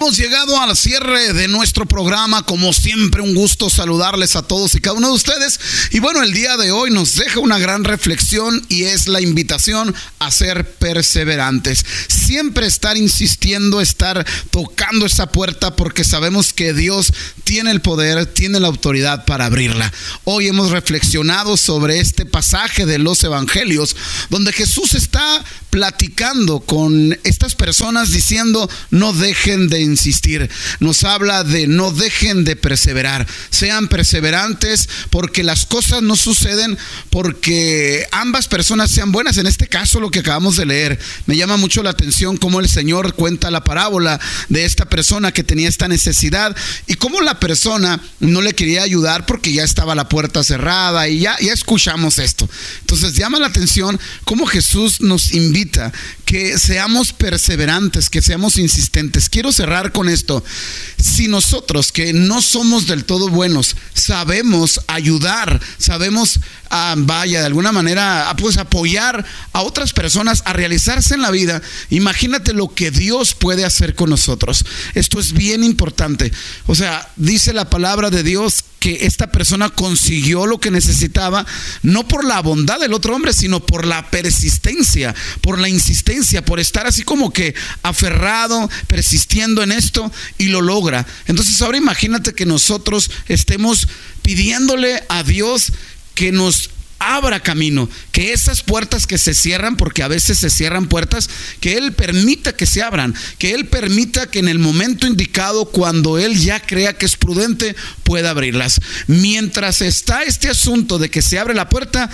Hemos llegado al cierre de nuestro programa. Como siempre, un gusto saludarles a todos y cada uno de ustedes. Y bueno, el día de hoy nos deja una gran reflexión y es la invitación a ser perseverantes. Siempre estar insistiendo, estar tocando esa puerta, porque sabemos que Dios tiene el poder, tiene la autoridad para abrirla. Hoy hemos reflexionado sobre este pasaje de los evangelios, donde Jesús está platicando con estas personas diciendo: no dejen de insistir. Nos habla de no dejen de perseverar. Sean perseverantes, porque las cosas no suceden porque ambas personas sean buenas. En este caso, lo que acabamos de leer, me llama mucho la atención cómo el Señor cuenta la parábola de esta persona que tenía esta necesidad y cómo la persona no le quería ayudar porque ya estaba la puerta cerrada, y ya escuchamos esto. Entonces llama la atención cómo Jesús nos invita que seamos perseverantes, que seamos insistentes. Quiero cerrar con esto. Si nosotros, que no somos del todo buenos, sabemos ayudar, sabemos de alguna manera pues apoyar a otras personas a realizarse en la vida, imagínate lo que Dios puede hacer con nosotros. Esto es bien importante. O sea, dice la palabra de Dios que esta persona consiguió lo que necesitaba, no por la bondad del otro hombre, sino por la persistencia, por la insistencia, por estar así como que aferrado, persistiendo en esto, y lo logra. Entonces ahora imagínate que nosotros estemos pidiéndole a Dios que nos abra camino, que esas puertas que se cierran, porque a veces se cierran puertas, que Él permita que se abran, que Él permita que en el momento indicado, cuando Él ya crea que es prudente, pueda abrirlas. Mientras está este asunto de que se abre la puerta,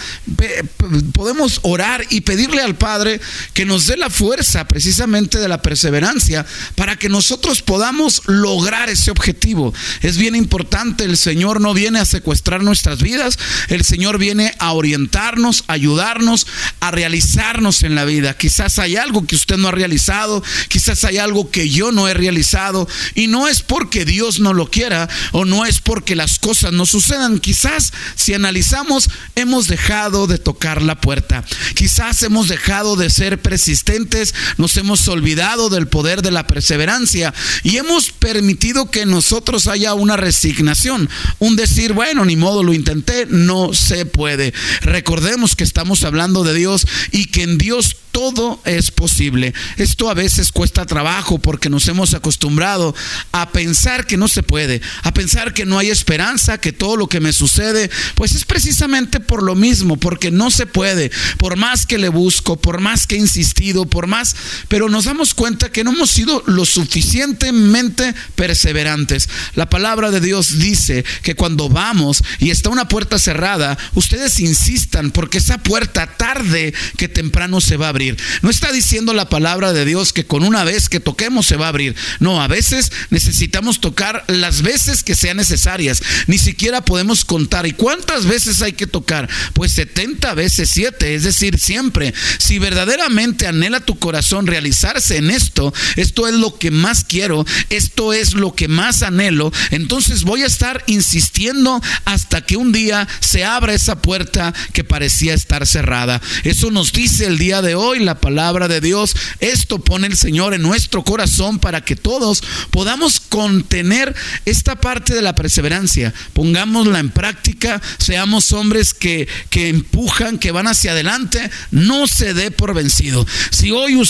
podemos orar y pedirle al Padre que nos dé la fuerza precisamente de la perseverancia para que nosotros podamos lograr ese objetivo. Es bien importante. El Señor no viene a secuestrar nuestras vidas, el Señor viene a orientarnos, ayudarnos a realizarnos en la vida. Quizás hay algo que usted no ha realizado, quizás hay algo que yo no he realizado, y no es porque Dios no lo quiera, o no es porque las cosas no sucedan. Quizás, si analizamos, hemos dejado de tocar la puerta, quizás hemos dejado de ser persistentes, nos hemos olvidado del poder de la perseverancia y hemos permitido que en nosotros haya una resignación, un decir: bueno, ni modo, lo intenté, no se puede. Recordemos que estamos hablando de Dios y que en Dios todo es posible. Esto a veces cuesta trabajo porque nos hemos acostumbrado a pensar que no se puede, a pensar que no hay esperanza, que todo lo que me sucede pues es precisamente por lo mismo, porque no se puede, por más que le busco, por más que he insistido, pero nos damos cuenta que no hemos sido lo suficientemente perseverantes. La palabra de Dios dice que cuando vamos y está una puerta cerrada, ustedes insistan, porque esa puerta tarde que temprano se va a abrir. No está diciendo la palabra de Dios que con una vez que toquemos se va a abrir. No, a veces necesitamos tocar las veces que sean necesarias. Ni siquiera podemos contar. ¿Y cuántas veces hay que tocar? Pues 70 veces 7, es decir, siempre. Si verdaderamente anhela tu corazón realizarse en esto es lo que más quiero, esto es lo que más anhelo, entonces voy a estar insistiendo hasta que un día se abra esa puerta que parecía estar cerrada. Eso nos dice el día de hoy la palabra de Dios. Esto pone el Señor en nuestro corazón para que todos podamos contener esta parte de la perseverancia, pongámosla en práctica, seamos hombres que empujan, que van hacia adelante. No se dé por vencido. Si hoy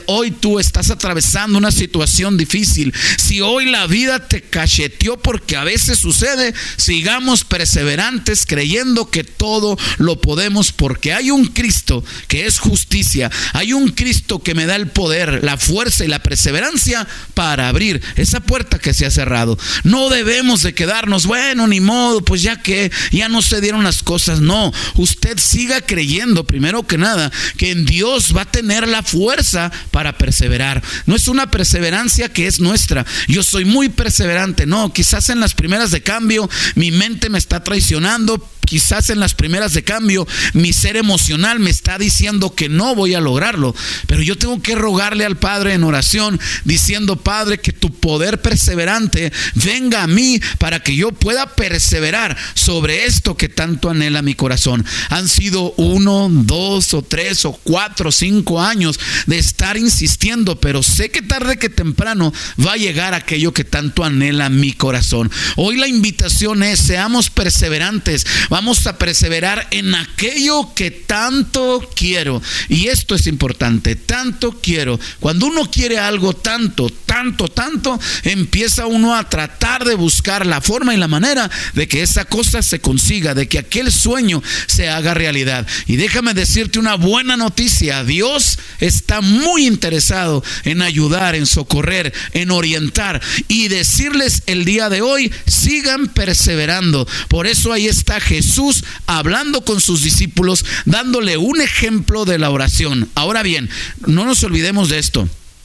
tú estás atravesando una situación difícil, si hoy la vida te cacheteó, porque a veces sucede, sigamos perseverantes, creyendo que todo lo podemos, porque hay un Cristo que es justicia, hay un Cristo que me da el poder, la fuerza y la perseverancia para abrir esa puerta que se ha cerrado. No debemos de quedarnos: bueno, ni modo, pues ya no se dieron las cosas. No, usted siga creyendo, primero que nada, que en Dios va a tener la fuerza para perseverar. No es una perseverancia que es nuestra. Yo soy muy perseverante. No, quizás en las primeras de cambio mi mente me está traicionando, quizás en las primeras de cambio mi ser emocional me está diciendo que no voy a lograrlo, pero yo tengo que rogarle al Padre en oración diciendo: Padre, que tu poder perseverante venga a mí para que yo pueda perseverar sobre esto que tanto anhela mi corazón. Han sido 1, 2 o 3 o 4 o 5 años de estar insistiendo, pero sé que tarde que temprano va a llegar aquello que tanto anhela mi corazón. Hoy la invitación es: seamos perseverantes, vamos a perseverar en aquello que tanto quiero. Y esto es importante: tanto quiero. Cuando uno quiere algo tanto, empieza uno a tratar de buscar la forma y la manera de que esa cosa se consiga, de que aquel sueño se haga realidad. Y déjame decirte una buena noticia: Dios está muy interesado en ayudar, en socorrer, en orientar, y decirles el día de hoy: sigan perseverando. Por eso ahí está Jesús hablando con sus discípulos, dándole un ejemplo de la oración. Ahora bien, no nos olvidemos de esto.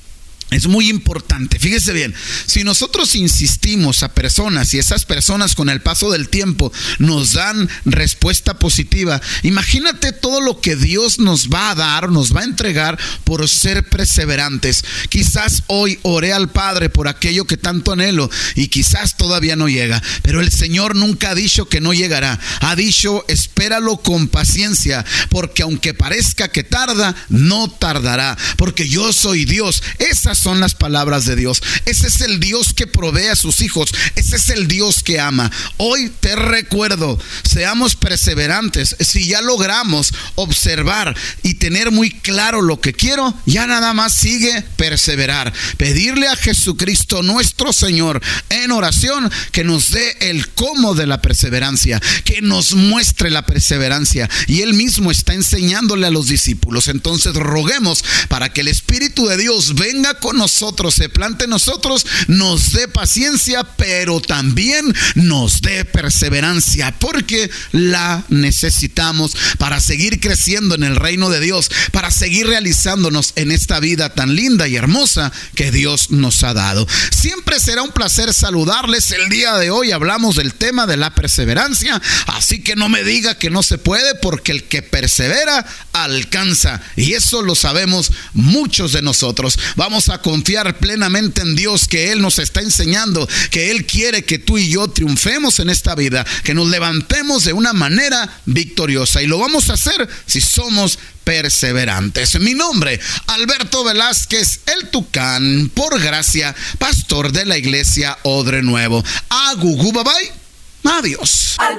Es muy importante, fíjese bien, si nosotros insistimos a personas y esas personas con el paso del tiempo nos dan respuesta positiva, imagínate todo lo que Dios nos va a dar, nos va a entregar por ser perseverantes. Quizás hoy oré al Padre por aquello que tanto anhelo y quizás todavía no llega, pero el Señor nunca ha dicho que no llegará. Ha dicho: espéralo con paciencia, porque aunque parezca que tarda, no tardará, porque yo soy Dios. Esas son las palabras de Dios. Ese es el Dios que provee a sus hijos. Ese es el Dios que ama. Hoy te recuerdo: seamos perseverantes. Si ya logramos observar y tener muy claro lo que quiero, ya nada más sigue perseverar. Pedirle a Jesucristo nuestro Señor en oración que nos dé el cómo de la perseverancia, que nos muestre la perseverancia, y Él mismo está enseñándole a los discípulos. Entonces roguemos para que el Espíritu de Dios venga con nosotros, se plante en nosotros, nos dé paciencia, pero también nos dé perseverancia, porque la necesitamos para seguir creciendo en el reino de Dios, para seguir realizándonos en esta vida tan linda y hermosa que Dios nos ha dado. Siempre será un placer saludarles. El día de hoy hablamos del tema de la perseverancia, así que no me diga que no se puede, porque el que persevera alcanza, y eso lo sabemos muchos de nosotros. Vamos a confiar plenamente en Dios, que Él nos está enseñando, que Él quiere que tú y yo triunfemos en esta vida, que nos levantemos de una manera victoriosa, y lo vamos a hacer si somos perseverantes. Mi nombre, Alberto Velázquez, el Tucán, por gracia, pastor de la iglesia Odre Nuevo. Agugu, bye bye, adiós.